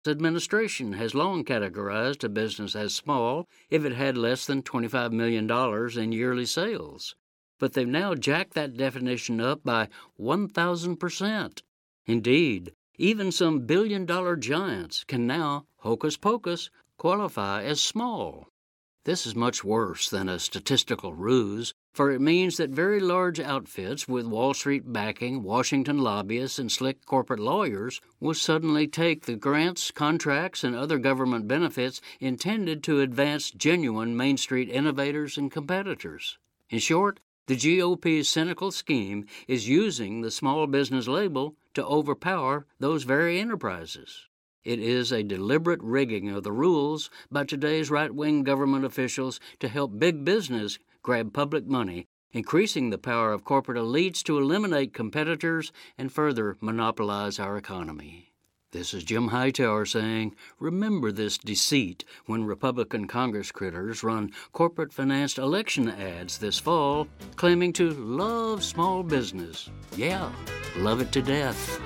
administration has long categorized a business as small if it had less than $25 million in yearly sales. But they've now jacked that definition up by 1,000%. Indeed, even some billion-dollar giants can now, hocus pocus, qualify as small. This is much worse than a statistical ruse, for it means that very large outfits with Wall Street backing, Washington lobbyists, and slick corporate lawyers will suddenly take the grants, contracts, and other government benefits intended to advance genuine Main Street innovators and competitors. In short, the GOP's cynical scheme is using the small business label to overpower those very enterprises. It is a deliberate rigging of the rules by today's right-wing government officials to help big business grab public money, increasing the power of corporate elites to eliminate competitors and further monopolize our economy. This is Jim Hightower saying, remember this deceit when Republican Congress critters run corporate-financed election ads this fall claiming to love small business. Yeah, love it to death.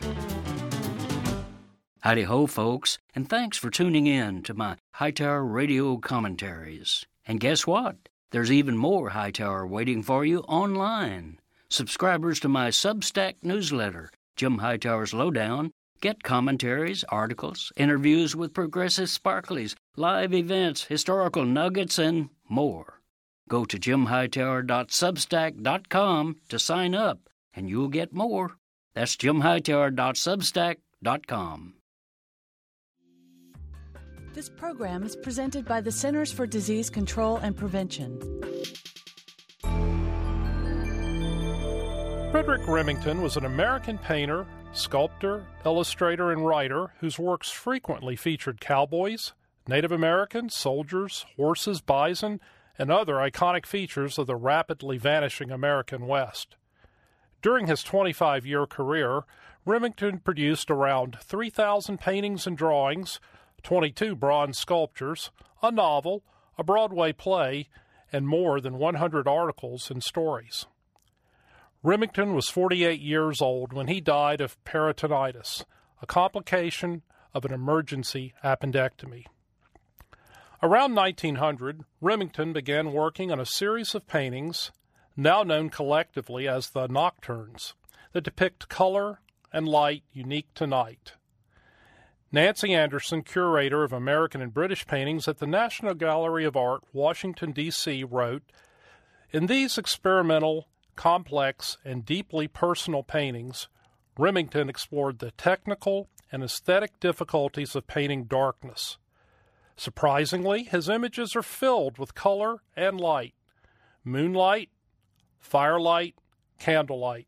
Howdy-ho, folks, and thanks for tuning in to my Hightower Radio commentaries. And guess what? There's even more Hightower waiting for you online. Subscribers to my Substack newsletter, Jim Hightower's Lowdown, get commentaries, articles, interviews with progressive sparklies, live events, historical nuggets, and more. Go to jimhightower.substack.com to sign up, and you'll get more. That's jimhightower.substack.com. This program is presented by the Centers for Disease Control and Prevention. Frederick Remington was an American painter, sculptor, illustrator, and writer whose works frequently featured cowboys, Native Americans, soldiers, horses, bison, and other iconic features of the rapidly vanishing American West. During his 25-year career, Remington produced around 3,000 paintings and drawings, 22 bronze sculptures, a novel, a Broadway play, and more than 100 articles and stories. Remington was 48 years old when he died of peritonitis, a complication of an emergency appendectomy. Around 1900, Remington began working on a series of paintings, now known collectively as the Nocturnes, that depict color and light unique to night. Nancy Anderson, curator of American and British paintings at the National Gallery of Art, Washington, D.C., wrote, "In these experimental, complex, and deeply personal paintings, Remington explored the technical and aesthetic difficulties of painting darkness. Surprisingly, his images are filled with color and light, moonlight, firelight, candlelight.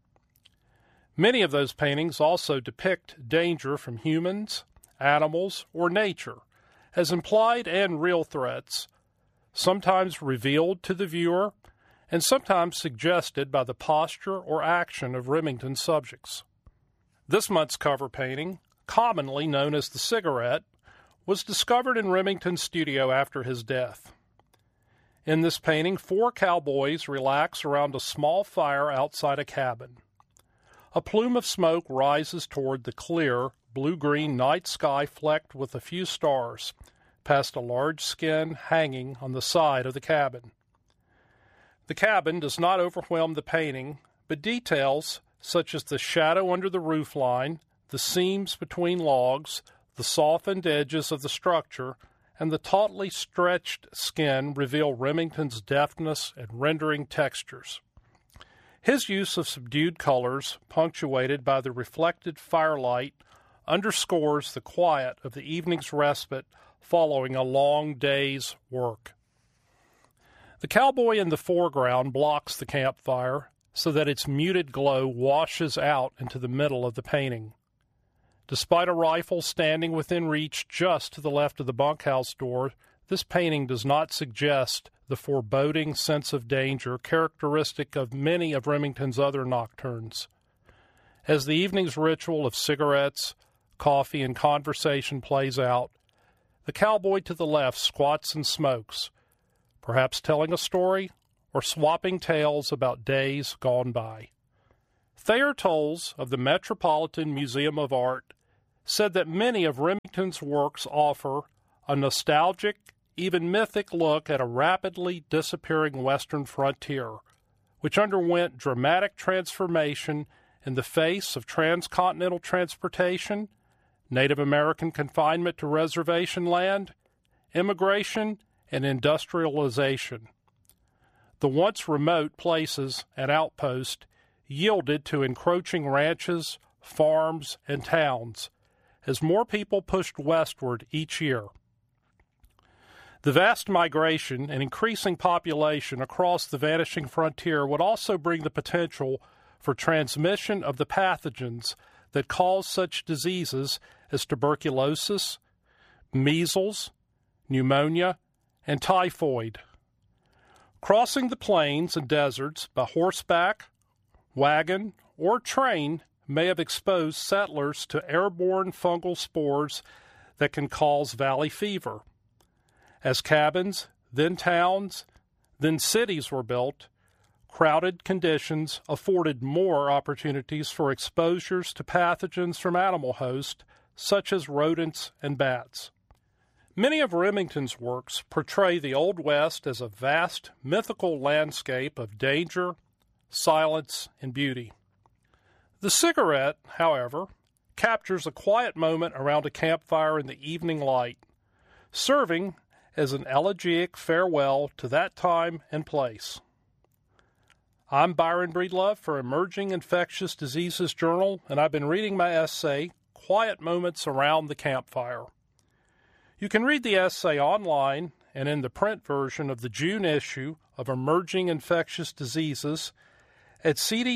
Many of those paintings also depict danger from humans, animals, or nature, as implied and real threats, sometimes revealed to the viewer, and sometimes suggested by the posture or action of Remington's subjects. This month's cover painting, commonly known as the Cigarette, was discovered in Remington's studio after his death. In this painting, 4 cowboys relax around a small fire outside a cabin. A plume of smoke rises toward the clear, blue-green night sky flecked with a few stars, past a large skin hanging on the side of the cabin. The cabin does not overwhelm the painting, but details such as the shadow under the roofline, the seams between logs, the softened edges of the structure, and the tautly stretched skin reveal Remington's deftness and rendering textures. His use of subdued colors, punctuated by the reflected firelight, underscores the quiet of the evening's respite following a long day's work. The cowboy in the foreground blocks the campfire so that its muted glow washes out into the middle of the painting. Despite a rifle standing within reach just to the left of the bunkhouse door, this painting does not suggest the foreboding sense of danger characteristic of many of Remington's other nocturnes. As the evening's ritual of cigarettes, coffee, and conversation plays out, the cowboy to the left squats and smokes, perhaps telling a story or swapping tales about days gone by. Thayer Tolles of the Metropolitan Museum of Art said that many of Remington's works offer a nostalgic, even mythic look at a rapidly disappearing Western frontier, which underwent dramatic transformation in the face of transcontinental transportation, Native American confinement to reservation land, immigration, and industrialization. The once remote places and outposts yielded to encroaching ranches, farms, and towns as more people pushed westward each year. The vast migration and increasing population across the vanishing frontier would also bring the potential for transmission of the pathogens that cause such diseases as tuberculosis, measles, pneumonia, and typhoid. Crossing the plains and deserts by horseback, wagon, or train may have exposed settlers to airborne fungal spores that can cause valley fever. As cabins, then towns, then cities were built, crowded conditions afforded more opportunities for exposures to pathogens from animal hosts, such as rodents and bats. Many of Remington's works portray the Old West as a vast, mythical landscape of danger, silence, and beauty. The cigarette, however, captures a quiet moment around a campfire in the evening light, serving as an elegiac farewell to that time and place. I'm Byron Breedlove for Emerging Infectious Diseases Journal, and I've been reading my essay, Quiet Moments Around the Campfire. You can read the essay online and in the print version of the June issue of Emerging Infectious Diseases at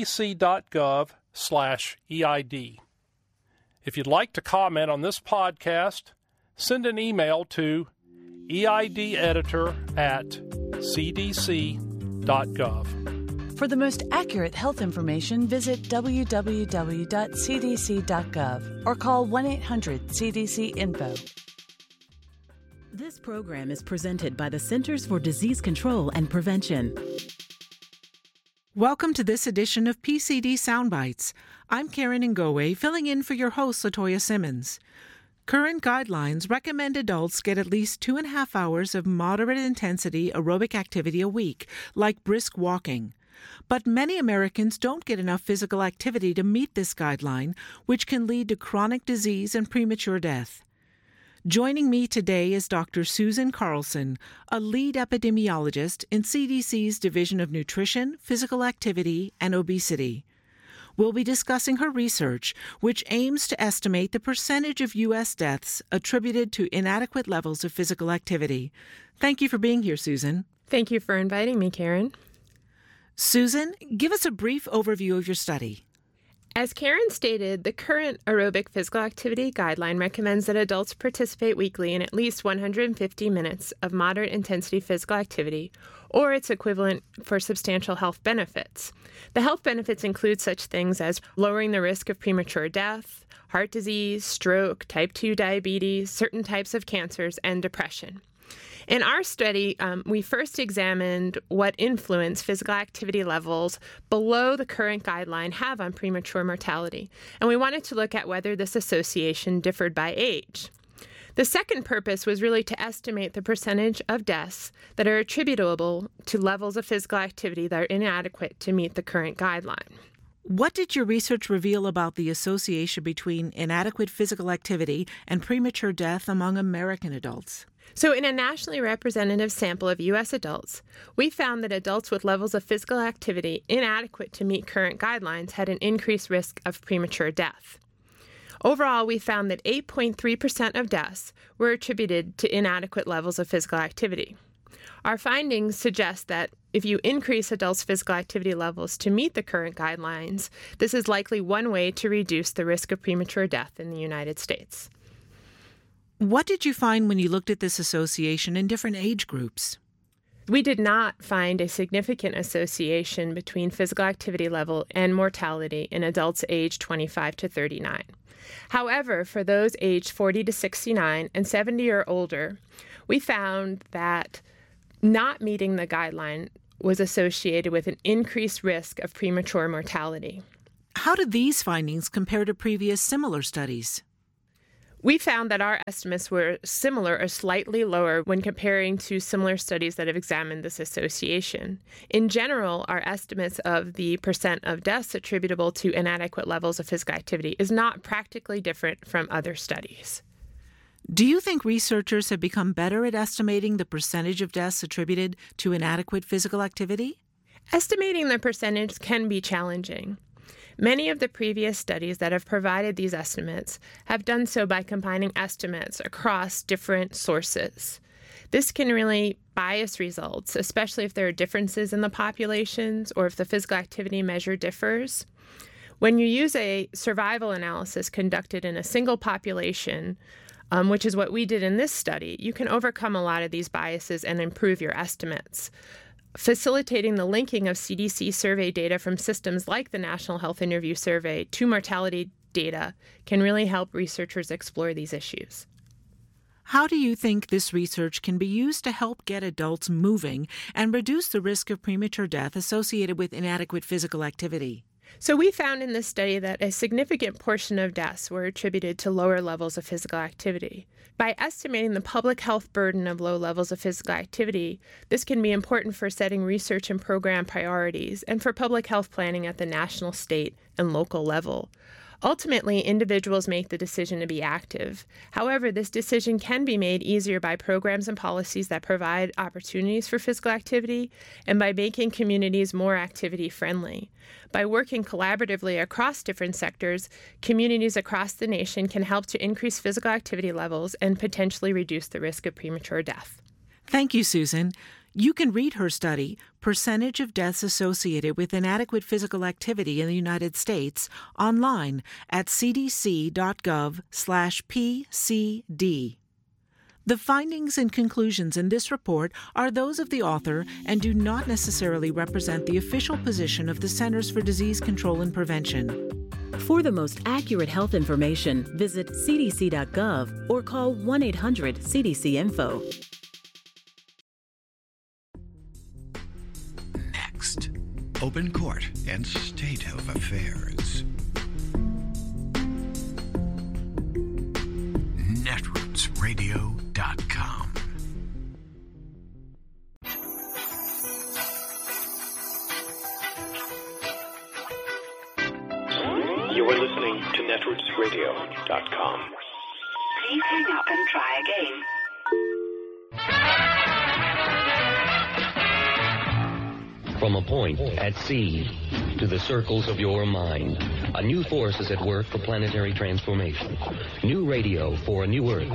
cdc.gov/EID. If you'd like to comment on this podcast, send an email to eideditor@cdc.gov. For the most accurate health information, visit www.cdc.gov or call 1-800-CDC-INFO. This program is presented by the Centers for Disease Control and Prevention. Welcome to this edition of PCD Soundbites. I'm Karen Ngowe, filling in for your host, Latoya Simmons. Current guidelines recommend adults get at least 2.5 hours of moderate-intensity aerobic activity a week, like brisk walking. But many Americans don't get enough physical activity to meet this guideline, which can lead to chronic disease and premature death. Joining me today is Dr. Susan Carlson, a lead epidemiologist in CDC's Division of Nutrition, Physical Activity, and Obesity. We'll be discussing her research, which aims to estimate the percentage of U.S. deaths attributed to inadequate levels of physical activity. Thank you for being here, Susan. Thank you for inviting me, Karen. Susan, give us a brief overview of your study. As Karen stated, the current aerobic physical activity guideline recommends that adults participate weekly in at least 150 minutes of moderate intensity physical activity, or its equivalent for substantial health benefits. The health benefits include such things as lowering the risk of premature death, heart disease, stroke, type 2 diabetes, certain types of cancers, and depression. In our study, we first examined what influence physical activity levels below the current guideline have on premature mortality, and we wanted to look at whether this association differed by age. The second purpose was really to estimate the percentage of deaths that are attributable to levels of physical activity that are inadequate to meet the current guideline. What did your research reveal about the association between inadequate physical activity and premature death among American adults? So in a nationally representative sample of U.S. adults, we found that adults with levels of physical activity inadequate to meet current guidelines had an increased risk of premature death. Overall, we found that 8.3% of deaths were attributed to inadequate levels of physical activity. Our findings suggest that if you increase adults' physical activity levels to meet the current guidelines, this is likely one way to reduce the risk of premature death in the United States. What did you find when you looked at this association in different age groups? We did not find a significant association between physical activity level and mortality in adults aged 25 to 39. However, for those aged 40 to 69 and 70 or older, we found that not meeting the guideline was associated with an increased risk of premature mortality. How did these findings compare to previous similar studies? We found that our estimates were similar or slightly lower when comparing to similar studies that have examined this association. In general, our estimates of the percent of deaths attributable to inadequate levels of physical activity is not practically different from other studies. Do you think researchers have become better at estimating the percentage of deaths attributed to inadequate physical activity? Estimating the percentage can be challenging. Many of the previous studies that have provided these estimates have done so by combining estimates across different sources. This can really bias results, especially if there are differences in the populations or if the physical activity measure differs. When you use a survival analysis conducted in a single population, which is what we did in this study, you can overcome a lot of these biases and improve your estimates. Facilitating the linking of CDC survey data from systems like the National Health Interview Survey to mortality data can really help researchers explore these issues. How do you think this research can be used to help get adults moving and reduce the risk of premature death associated with inadequate physical activity? So we found in this study that a significant portion of deaths were attributed to lower levels of physical activity. By estimating the public health burden of low levels of physical activity, this can be important for setting research and program priorities and for public health planning at the national, state, and local level. Ultimately, individuals make the decision to be active. However, this decision can be made easier by programs and policies that provide opportunities for physical activity and by making communities more activity-friendly. By working collaboratively across different sectors, communities across the nation can help to increase physical activity levels and potentially reduce the risk of premature death. Thank you, Susan. You can read her study, Percentage of Deaths Associated with Inadequate Physical Activity in the United States, online at cdc.gov/PCD. The findings and conclusions in this report are those of the author and do not necessarily represent the official position of the Centers for Disease Control and Prevention. For the most accurate health information, visit cdc.gov or call 1-800-CDC-INFO. Next, open court and state of affairs. Netrootsradio.com. You are listening to Netrootsradio.com. Please hang up and try again. From a point at sea to the circles of your mind, a new force is at work for planetary transformation. New radio for a new Earth.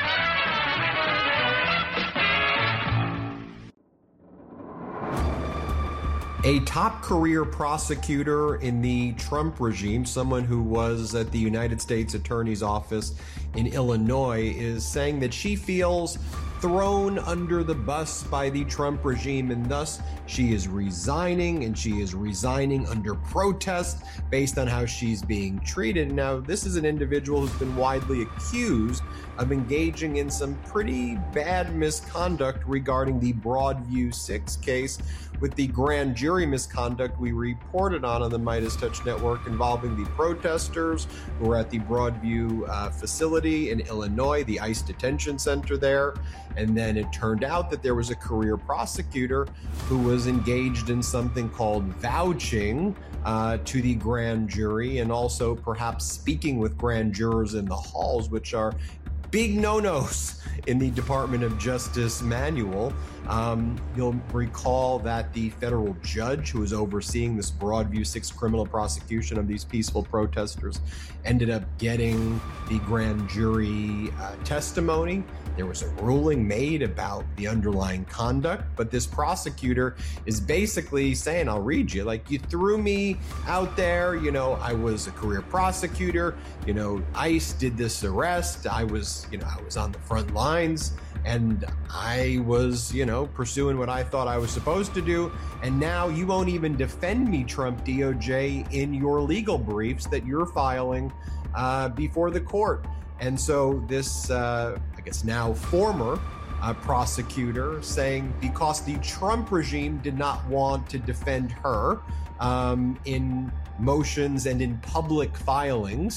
A top career prosecutor in the Trump regime, someone who was at the United States Attorney's Office in Illinois, is saying that she feels thrown under the bus by the Trump regime, and thus she is resigning, and she is resigning under protest based on how she's being treated. Now, this is an individual who's been widely accused of engaging in some pretty bad misconduct regarding the Broadview 6 case, with the grand jury misconduct we reported on the Midas Touch Network involving the protesters who were at the Broadview facility in Illinois, the ICE detention center there. And then it turned out that there was a career prosecutor who was engaged in something called vouching to the grand jury, and also perhaps speaking with grand jurors in the halls, which are big no-nos in the Department of Justice manual. You'll recall that the federal judge who was overseeing this Broadview 6 criminal prosecution of these peaceful protesters ended up getting the grand jury testimony. There was a ruling made about the underlying conduct, but this prosecutor is basically saying, I'll read you, like, you threw me out there, you know, I was a career prosecutor, you know, ICE did this arrest, I was on the front lines, and I was, pursuing what I thought I was supposed to do, and now you won't even defend me, Trump DOJ, in your legal briefs that you're filing before the court. And so this, now former prosecutor saying because the Trump regime did not want to defend her in motions and in public filings,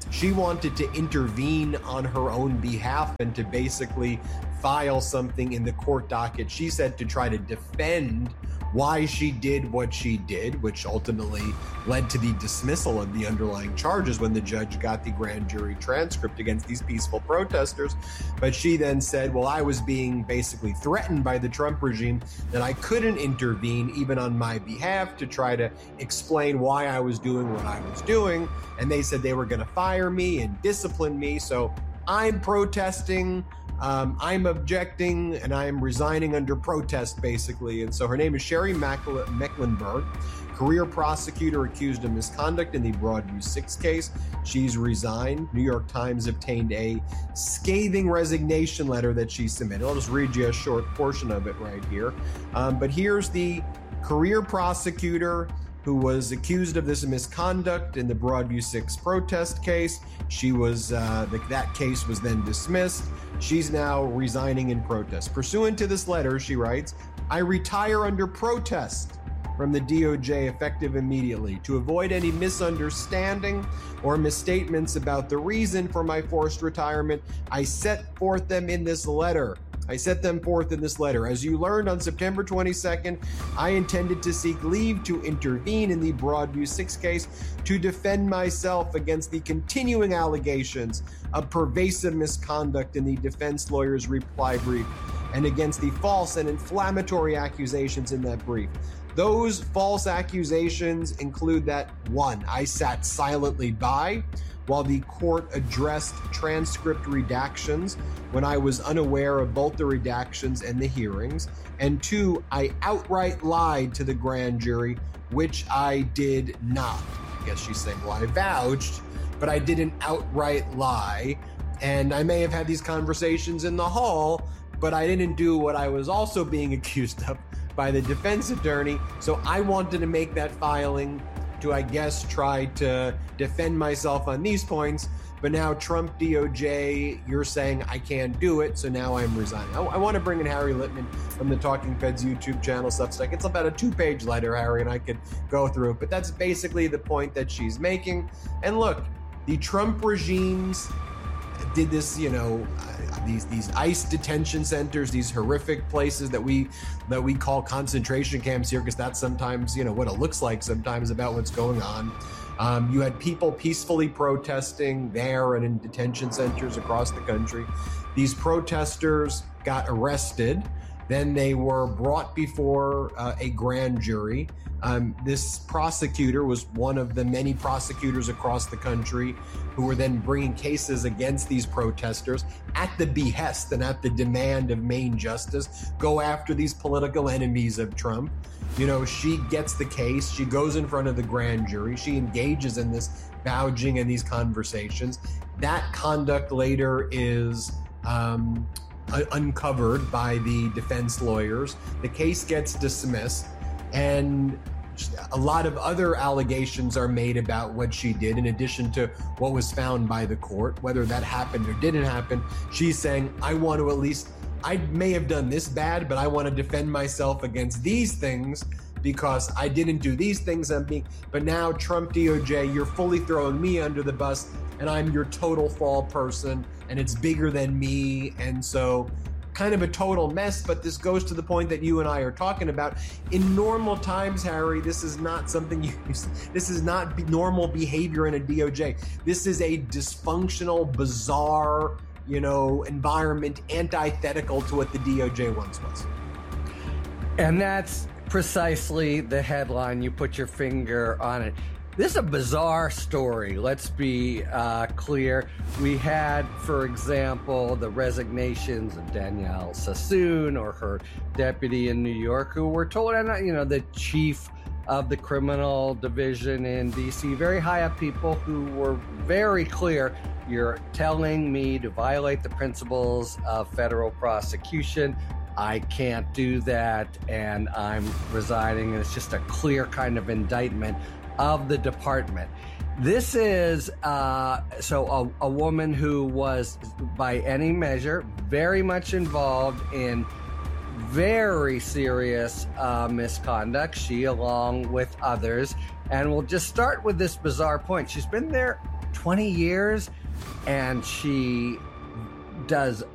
She wanted to intervene on her own behalf and to basically file something in the court docket, she said, to try to defend why she did what she did, which ultimately led to the dismissal of the underlying charges when the judge got the grand jury transcript against these peaceful protesters. But she then said, well, I was being basically threatened by the Trump regime, that I couldn't intervene even on my behalf to try to explain why I was doing what I was doing. And they said they were going to fire me and discipline me. So I'm protesting. I'm objecting, and I'm resigning under protest, basically. And so her name is Sherry Mecklenburg, career prosecutor accused of misconduct in the Broadview 6 case. She's resigned. New York Times obtained a scathing resignation letter that she submitted. I'll just read you a short portion of it right here. But here's the career prosecutor who was accused of this misconduct in the Broadview 6 protest case. She was, that case was then dismissed. She's now resigning in protest. Pursuant to this letter, she writes, I retire under protest from the DOJ effective immediately. To avoid any misunderstanding or misstatements about the reason for my forced retirement, I set forth them in this letter. As you learned on September 22nd, I intended to seek leave to intervene in the Broadview 6 case to defend myself against the continuing allegations of pervasive misconduct in the defense lawyer's reply brief and against the false and inflammatory accusations in that brief. Those false accusations include that, 1, I sat silently by while the court addressed transcript redactions when I was unaware of both the redactions and the hearings. And 2, I outright lied to the grand jury, which I did not. I guess she's saying, well, I vouched, but I didn't outright lie. And I may have had these conversations in the hall, but I didn't do what I was also being accused of by the defense attorney. So I wanted to make that filing to, I guess, try to defend myself on these points. But now Trump DOJ, you're saying I can't do it, so now I'm resigning. I want to bring in Harry Litman from the Talking Feds YouTube channel, Substack. It's about a 2-page letter, Harry, and I could go through it. But that's basically the point that she's making. And look, the Trump regimes did this, these ICE detention centers, these horrific places that we call concentration camps here, because that's sometimes, what it looks like sometimes about what's going on. You had people peacefully protesting there and in detention centers across the country. These protesters got arrested. Then they were brought before a grand jury. This prosecutor was one of the many prosecutors across the country who were then bringing cases against these protesters at the behest and at the demand of Main Justice, go after these political enemies of Trump. She gets the case. She goes in front of the grand jury. She engages in this gouging and these conversations. That conduct later is uncovered by the defense lawyers. The case gets dismissed, and a lot of other allegations are made about what she did in addition to what was found by the court. Whether that happened or didn't happen, she's saying, I may have done this bad, but I want to defend myself against these things because I didn't do these things. But now Trump DOJ, you're fully throwing me under the bus, and I'm your total fault person, and it's bigger than me. And so kind of a total mess, but this goes to the point that you and I are talking about. In normal times, Harry, this is not this is not normal behavior in a DOJ. This is a dysfunctional, bizarre, environment, antithetical to what the DOJ once was. And that's precisely the headline. You put your finger on it. This is a bizarre story. Let's be clear. We had, for example, the resignations of Danielle Sassoon or her deputy in New York, who were told, the chief of the criminal division in D.C., very high up people who were very clear, you're telling me to violate the principles of federal prosecution. I can't do that, and I'm resigning. And it's just a clear kind of indictment of the department. This is a woman who was, by any measure, very much involved in very serious misconduct, she along with others. And we'll just start with this bizarre point. She's been there 20 years, and she does